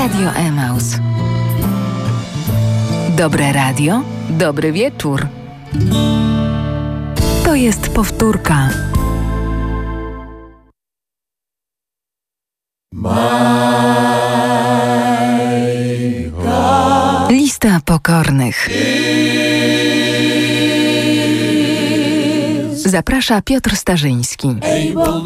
Radio Emaus. Dobre radio, dobry wieczór. To jest powtórka. Lista pokornych. Zaprasza Piotr Starzyński.